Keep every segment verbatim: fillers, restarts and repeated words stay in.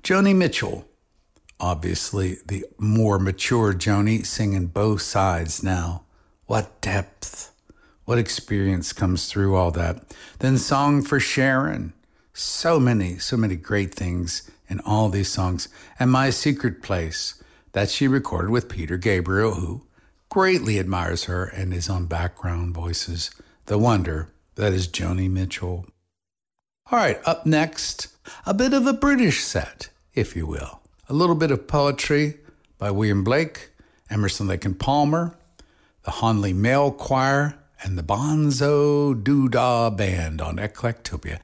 Joni Mitchell, obviously the more mature Joni, singing both sides now. What depth, what experience comes through all that. Then Song for Sharon. So many, so many great things in all these songs. And My Secret Place, that she recorded with Peter Gabriel, who greatly admires her and is on background voices. The wonder that is Joni Mitchell. All right, up next, a bit of a British set, if you will. A little bit of poetry by William Blake, Emerson, Lake and Palmer, the Honley Male Choir, and the Bonzo Doodah Band on Eclectopia.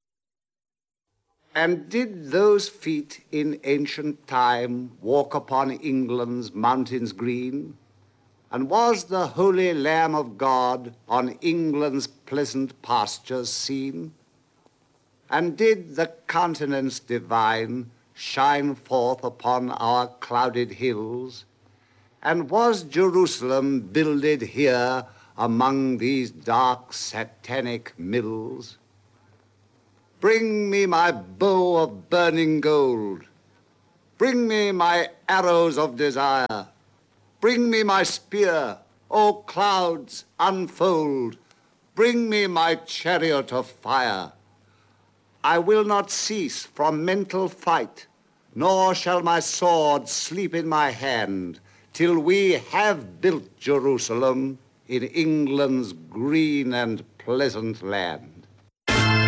And did those feet in ancient time walk upon England's mountains green? And was the holy Lamb of God on England's pleasant pastures seen? And did the countenance divine shine forth upon our clouded hills? And was Jerusalem builded here among these dark satanic mills? Bring me my bow of burning gold. Bring me my arrows of desire. Bring me my spear, O clouds, unfold. Bring me my chariot of fire. I will not cease from mental fight, nor shall my sword sleep in my hand, till we have built Jerusalem in England's green and pleasant land.